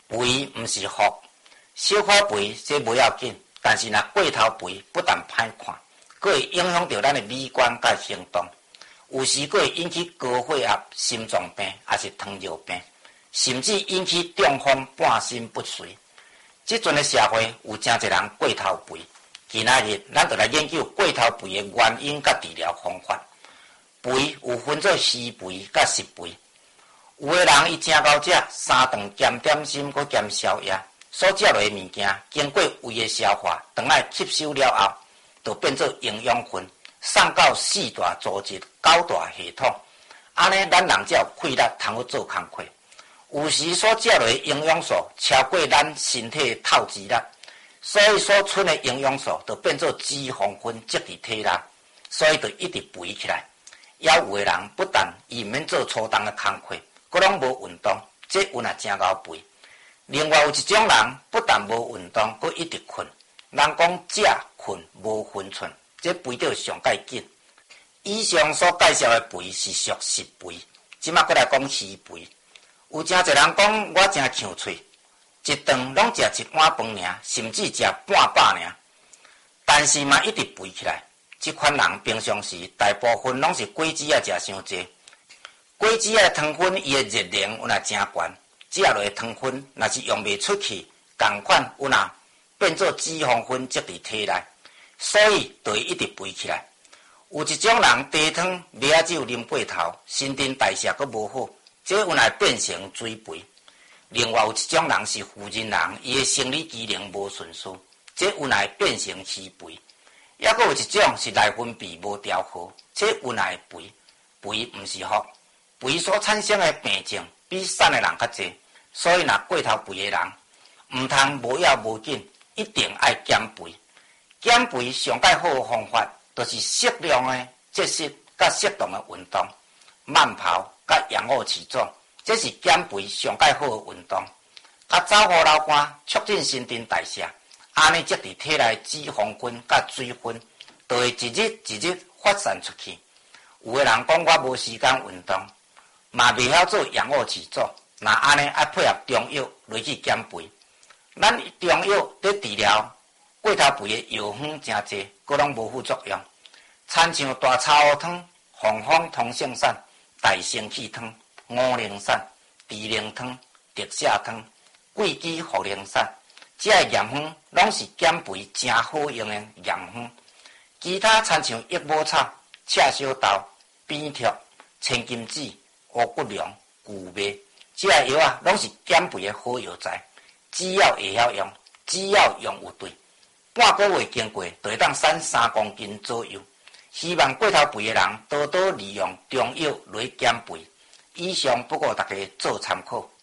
肥毋是福，小可肥这无要紧，但是若过头肥不但歹看，佫会影响到咱的美观甲行动，有时佫会引起高血压、心脏病，也是糖尿病，甚至引起中风、半身不遂。即阵的社会有真侪人过头肥，今仔日咱就来研究过头肥的原因甲治疗方法。肥有分做虚肥甲实肥。有的人伊正到食3顿兼点心，佮兼宵夜，所食落的物件经过胃的消化，肠仔吸收了后，就变做营养分，送到4大组织、9大系统。安尼咱人才有气力通去做工课。有时所食落的营养素超过咱身体的透支力，所以所剩的营养素就变做脂肪分积伫体内，所以就一直肥起来。也有的人不但伊毋免做粗重的工课，佫拢无运动，这有也真够肥。另外有一种人不但无运动，佫一直困。人讲食困无分寸，这肥到上界紧。以上所介绍的肥是属实肥，即马佫来讲虚肥。有真侪人讲我真呛喙，一顿拢食1碗饭尔，甚至食半饱尔，但是嘛一直肥起来。这款人平常时大部分拢是果子啊食伤济。果子仔的糖分，伊的热量有若真悬，食落的糖分若是用袂出去，同款有若变做脂肪分积伫体内，所以就会一直肥起来。有一种人低糖、麦仔酒啉过头，新陈代谢佫无好，这有若变成水肥。另外有一种人是妇人人，伊的生理机能无顺序，这有若会变成虚肥。抑佫有一种是内分泌无调和，这有若会肥。肥毋是福。肥所产生的病症比瘦的人较侪，所以若过头肥的人，毋通无要无紧，一定爱减肥。减肥上界好的方法，就是适量的节食甲适当的运动，慢跑甲仰卧起坐，这是减肥上界好的运动。甲走路流汗，促进新陈代谢，安尼积伫体内脂肪分甲水分，就会一日一日发散出去。有的人讲我无时间运动。嘛袂晓做仰卧起坐，那安尼爱配合中药来去减肥。咱中药在治疗过头肥的药方真济，佫拢无副作用。参像大草乌汤、红方通性散、大承气汤、五苓散、猪苓汤、特泻汤、桂枝茯苓散，这个药方拢是减肥真好用的药方。其他参像益母草、赤小豆、扁桃、千金子、乌骨龙、牛尾，这个药啊，拢是减肥的好药材。只要会晓用，只要用有对，半个月经过，就会当瘦3公斤左右。希望过头肥的人多多利用中药来减肥。以上不过大家做参考。